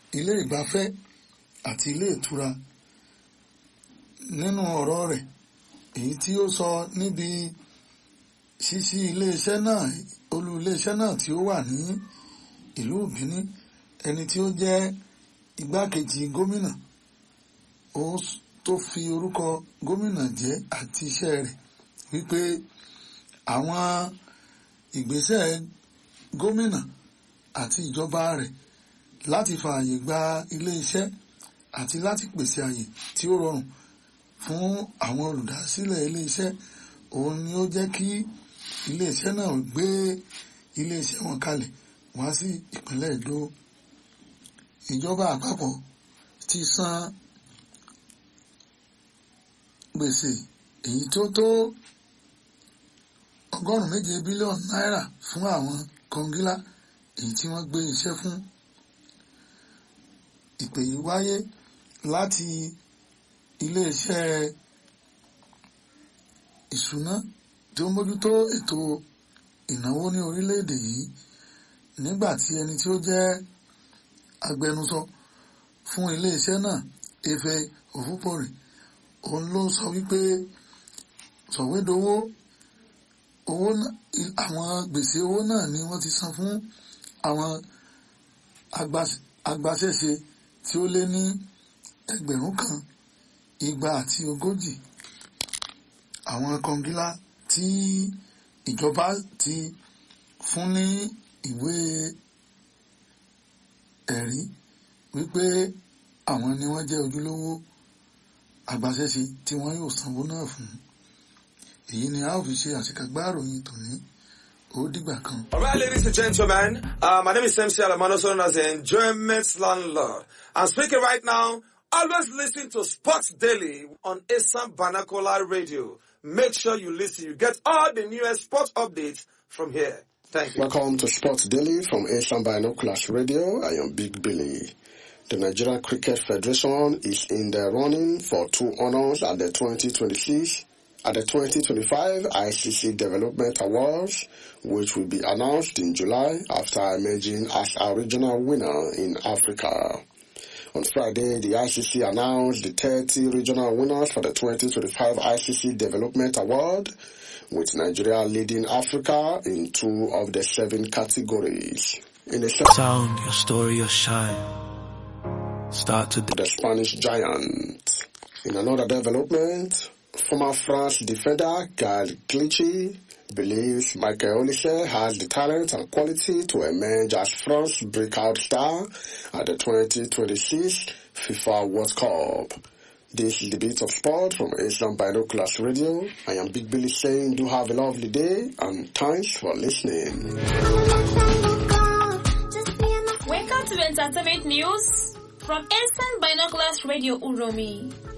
ilé ìgbafẹ́ àti ilé ìtura. Nínú ọ̀rọ̀ rẹ̀ èyí tí ó sọ níbi ṣíṣí iléeṣẹ́ náà, olú iléeṣẹ́ náà tí ó wà ní ìlú Bìní, ẹni tí ó jẹ́ igbákejì gómìnà ó tó fi orúkọ gómìnà jẹ́ àti iṣẹ́ rẹ̀ wípé àwọn ìgbésẹ̀ gómìnà àti ìjọba rẹ̀ láti fààyè gba iléeṣẹ́ àti láti pèsè àyè tí ó rọrùn fún àwọn olùdásílẹ̀ iléeṣẹ́, òun ni ó jẹ́ kí iléeṣẹ́ náà gbé iléeṣẹ́ wọn kalẹ̀ wá sí ìpínlẹ̀ Èdó. Ìjọba àpapọ̀ ti san gbèsè èyí tó tó $7 bílíọ̀nù fún àwọn kọngílá èyí tí wọ́n gbé iṣẹ́ fún. Ìpè yìí wáyé láti iléeṣẹ́ ìṣúná tí ó mójútó ètò ìnáwó ní orílẹ̀-èdè yìí, nígbà tí ẹni tí ó jẹ́ agbẹnusọ fún iléeṣẹ́ náà, Efe Ofupori, òun ló sọ wípé sọ̀wédowó àwọn gbèsè owó náà ni wọ́n ti san fún àwọn agbaṣẹ́ṣe tí ó lé ní 1,240 àwọn kọngílá tí ìjọba ti fún ní ìwé ẹ̀rí wípé àwọn ni wọ́n jẹ́ ojúlówó agbaṣẹ́ṣe tí wọ́n yóò sanwó náà fún. Èyí ni a ó fi ṣe àṣekágbá ìròyìn tòní. Ó dìgbà kan. All right, ladies and gentlemen, my name is MC Alamano, known as the Enjoyment Landlord. I'm speaking right now. Always listen to Sports Daily on Asam Banakola Radio. Make sure you listen. You get all the newest sports updates from here. Thank you. Welcome to Sports Daily from Asam Binoculars Radio. I am Big Billy. The Nigerian Cricket Federation is in the running for 2 honors at the 2025 ICC Development Awards, which will be announced in July after emerging as a regional winner in Africa. On Friday, the ICC announced the 30 regional winners for the 2025 ICC Development Award, with Nigeria leading Africa in 2 of the 7 categories. In the sound, your story, your shine. Start to the Spanish giant. In another development, former France defender Gal Clichy believes Michael Olise has the talent and quality to emerge as France's breakout star at the 2026 FIFA World Cup. This is the Beat of Sport from Asian Binoculars Radio. I am Big Billy saying do have a lovely day and thanks for listening. Welcome to the entertainment news from Asian Binoculars Radio Uromi.